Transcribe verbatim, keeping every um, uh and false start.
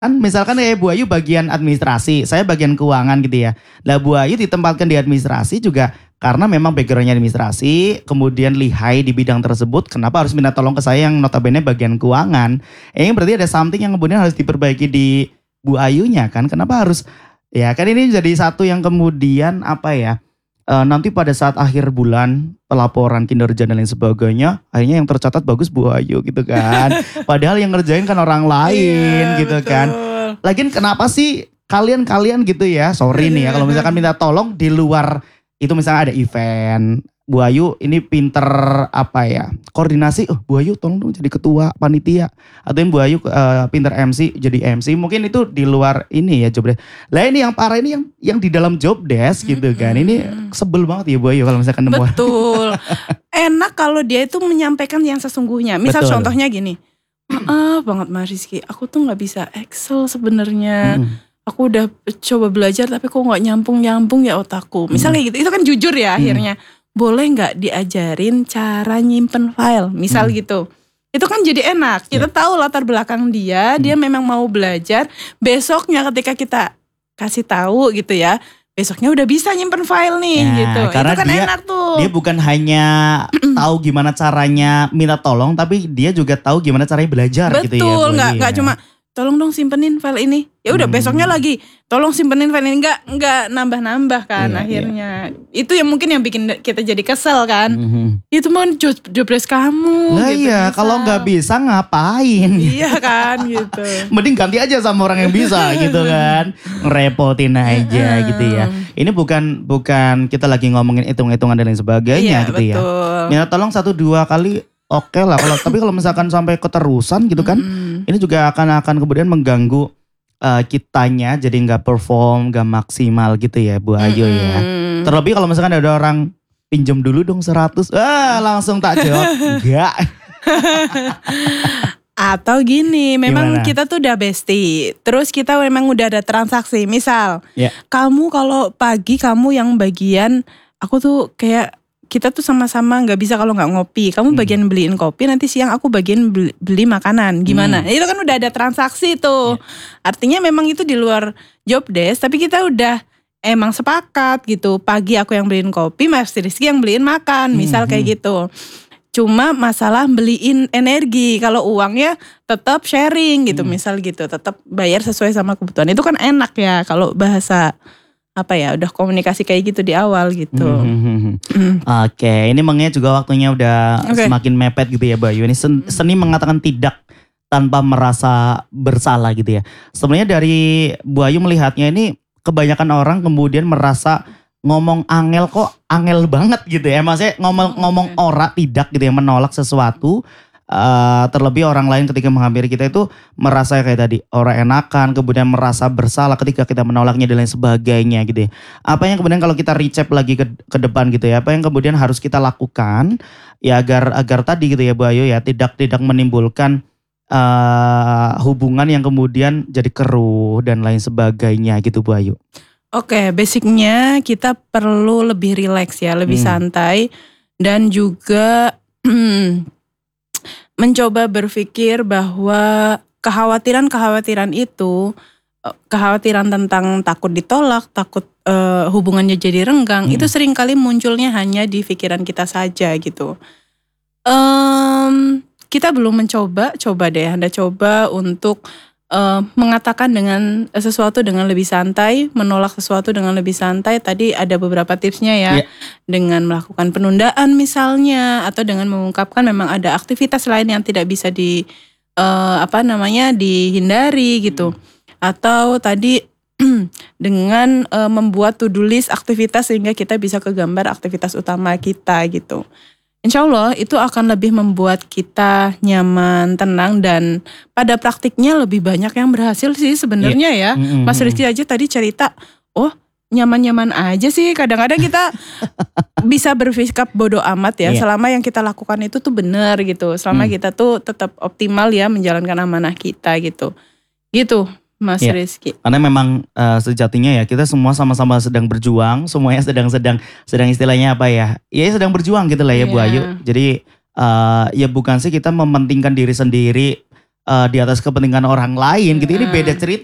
Kan misalkan ya Bu Ayu bagian administrasi, saya bagian keuangan gitu ya. Lah Bu Ayu ditempatkan di administrasi juga karena memang backgroundnya administrasi, kemudian lihai di bidang tersebut, kenapa harus minta tolong ke saya yang notabene bagian keuangan? Eh berarti ada something yang kemudian harus diperbaiki di Bu Ayunya kan? Kenapa harus, ya kan ini jadi satu yang kemudian apa ya, e, nanti pada saat akhir bulan pelaporan kinerja dan lain sebagainya, akhirnya yang tercatat bagus Bu Ayu gitu kan. Padahal yang ngerjain kan orang lain iya, gitu betul. Kan. Lagian kenapa sih kalian-kalian gitu ya, sorry nih ya kalau misalkan minta tolong di luar itu misalnya ada event, Bu Ayu ini pinter apa ya, koordinasi, oh Bu Ayu tolong dong jadi ketua panitia. Atau yang Bu Ayu uh, pinter M C jadi M C, mungkin itu di luar ini ya job desk. Lah ini yang parah ini yang yang di dalam job desk gitu kan, ini sebel banget ya Bu Ayu kalau misalkan nemu. Betul, enak kalau dia itu menyampaikan yang sesungguhnya. Misal betul. Contohnya gini, maaf banget Mas Rizky, aku tuh gak bisa Excel sebenarnya. Hmm. Aku udah coba belajar tapi kok gak nyambung-nyambung ya otakku. Misalnya hmm. gitu, itu kan jujur ya hmm. akhirnya. Boleh gak diajarin cara nyimpen file, misal hmm. gitu. Itu kan jadi enak, kita yeah. tahu latar belakang dia, hmm. dia memang mau belajar. Besoknya ketika kita kasih tahu gitu ya, besoknya udah bisa nyimpen file nih ya, gitu. Karena itu kan dia, enak tuh. Dia bukan hanya tahu gimana caranya minta tolong, tapi dia juga tahu gimana caranya belajar. Betul, gitu ya. Betul, gak, gak cuma tolong dong simpenin file ini. Ya udah hmm. besoknya lagi tolong simpenin file ini, enggak enggak nambah-nambah kan yeah, akhirnya. Yeah. Itu yang mungkin yang bikin kita jadi kesel kan. Mm-hmm. Itu mau job, job desk kamu nah gitu. Iya, kalau enggak bisa ngapain? Iya kan gitu. Mending ganti aja sama orang yang bisa gitu kan. Ngerepotin aja gitu ya. Ini bukan bukan kita lagi ngomongin hitung-hitungan dan lain sebagainya yeah, gitu betul. Ya. Minta tolong satu dua kali oke okay lah, kalau tapi kalau misalkan sampai keterusan gitu kan, mm. ini juga akan akan kemudian mengganggu uh, kitanya, jadi nggak perform, nggak maksimal gitu ya Bu Ayu mm. ya. Terlebih kalau misalkan ada orang pinjam dulu dong seratus, ah langsung tak jawab enggak. Atau gini, memang Gimana? Kita tuh udah bestie, terus kita memang udah ada transaksi. Misal, yeah. kamu kalau pagi kamu yang bagian, aku tuh kayak kita tuh sama-sama gak bisa kalau gak ngopi. Kamu bagian beliin kopi, nanti siang aku bagian beli, beli makanan. Gimana? Hmm. Itu kan udah ada transaksi tuh. Yeah. Artinya memang itu di luar job desk, tapi kita udah emang sepakat gitu. Pagi aku yang beliin kopi, Mas Rizky yang beliin makan. Misal hmm. kayak gitu. Cuma masalah beliin energi. Kalau uangnya tetap sharing gitu. Hmm. Misal gitu, tetap bayar sesuai sama kebutuhan. Itu kan enak ya kalau bahasa apa ya, udah komunikasi kayak gitu di awal gitu. Mm-hmm. Mm. Oke, okay. Ini makanya juga waktunya udah okay. semakin mepet gitu ya Bayu. Ini sen- seni mengatakan tidak tanpa merasa bersalah gitu ya. Sebenarnya dari Bu Ayu melihatnya ini kebanyakan orang kemudian merasa ngomong angel kok angel banget gitu ya. Maksudnya ngomong okay. ngomong ora tidak gitu ya, menolak sesuatu. Uh, terlebih orang lain ketika menghampiri kita itu merasa kayak tadi orang enakan, kemudian merasa bersalah ketika kita menolaknya dan lain sebagainya gitu ya. Apa yang kemudian kalau kita recap lagi ke, ke depan gitu ya, apa yang kemudian harus kita lakukan ya agar agar tadi gitu ya Bu Ayu ya, tidak tidak menimbulkan uh, hubungan yang kemudian jadi keruh dan lain sebagainya gitu Bu Ayu. Oke, okay, basicnya kita perlu lebih rileks ya, lebih hmm. santai dan juga mencoba berpikir bahwa kekhawatiran-kekhawatiran itu, kekhawatiran tentang takut ditolak, takut uh, hubungannya jadi renggang, hmm. itu seringkali munculnya hanya di pikiran kita saja gitu. Um, kita belum mencoba, coba deh Anda coba untuk uh, mengatakan dengan sesuatu dengan lebih santai, menolak sesuatu dengan lebih santai. Tadi ada beberapa tipsnya ya, yeah. dengan melakukan penundaan misalnya, atau dengan mengungkapkan memang ada aktivitas lain yang tidak bisa di uh, apa namanya dihindari gitu, atau tadi dengan uh, membuat to-do list aktivitas sehingga kita bisa kegambar aktivitas utama kita gitu. Insya Allah itu akan lebih membuat kita nyaman, tenang, dan pada praktiknya lebih banyak yang berhasil sih sebenarnya yeah. ya. Mm-hmm. Mas Rizky aja tadi cerita, oh nyaman-nyaman aja sih. Kadang-kadang kita bisa bersikap bodoh amat ya, yeah. selama yang kita lakukan itu tuh benar gitu. Selama mm. kita tuh tetap optimal ya menjalankan amanah kita gitu. Gitu Mas ya, Rizky. Karena memang uh, sejatinya ya kita semua sama-sama sedang berjuang, semuanya sedang-sedang sedang istilahnya apa ya? Ya sedang berjuang gitu lah ya, ya. Bu Ayu. Jadi uh, ya bukan sih kita mementingkan diri sendiri uh, di atas kepentingan orang lain gitu. Ini beda cerita.